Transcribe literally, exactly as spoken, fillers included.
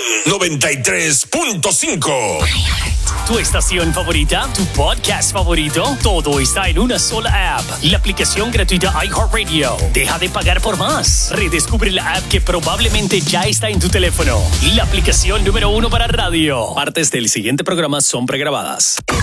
noventa y tres punto cinco. Tu estación favorita, tu podcast favorito, todo está en una sola app. La aplicación gratuita iHeartRadio. Deja de pagar por más. Redescubre la app que probablemente ya está en tu teléfono. La aplicación número uno para radio. Partes del siguiente programa son pregrabadas.